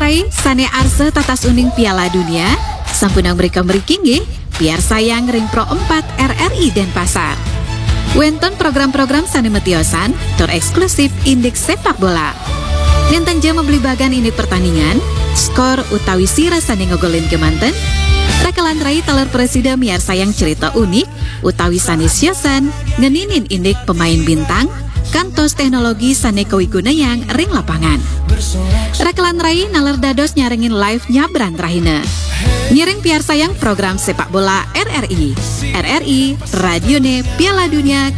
rai sane arse tatas uning Piala Dunia sampunang mereka merikinggi biar sayang ring Pro 4 RRI Denpasar. Wenton program-program sane metiosan tor eksklusif indeks sepak bola. Nenten jam membeli bagan ini pertandingan, skor utawi sira sane ngogolin kemanten. Rekalan rai taler presida miar sayang cerita unik utawi sane siosan ngeninin indik pemain bintang kantos teknologi sane kawiguna yang ring lapangan. Rekalan rai naler dados nyarengin live nyabran rahina. Nyiring piar sayang program sepak bola RRI. RRI, Radione Piala Dunia